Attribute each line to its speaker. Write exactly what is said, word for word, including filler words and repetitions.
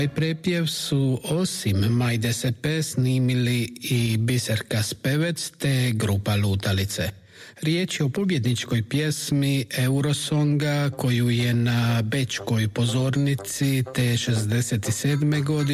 Speaker 1: Prepjev su osim Majde se pe snimili i Biserka Spevec te grupa Lutalice. Riječ je o pobjedničkoj pjesmi Eurosonga koju je na bečkoj pozornici te šezdeset sedme godine